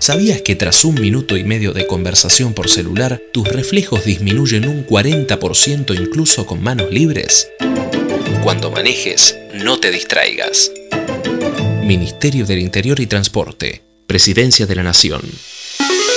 ¿Sabías que tras 1 minuto y medio de conversación por celular, tus reflejos disminuyen un 40% incluso con manos libres? Cuando manejes, no te distraigas. Ministerio del Interior y Transporte, Presidencia de la Nación.